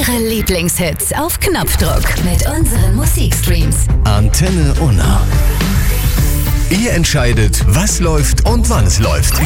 Eure Lieblingshits auf Knopfdruck mit unseren Musikstreams. Antenne Unna. Ihr entscheidet, was läuft und wann es läuft.